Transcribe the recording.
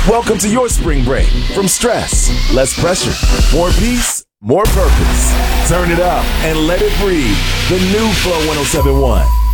Welcome to your spring break. From stress, less pressure, more peace, more purpose. Turn it up and let it breathe. The new Flow 107.1.